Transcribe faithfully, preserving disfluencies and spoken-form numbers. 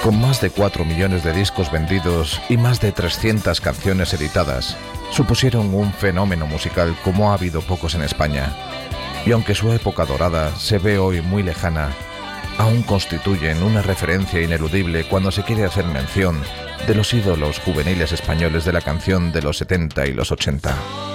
Con más de cuatro millones de discos vendidos y más de trescientas canciones editadas, supusieron un fenómeno musical como ha habido pocos en España. Y aunque su época dorada se ve hoy muy lejana, aún constituyen una referencia ineludible cuando se quiere hacer mención de los ídolos juveniles españoles de la canción de los setenta y los ochenta.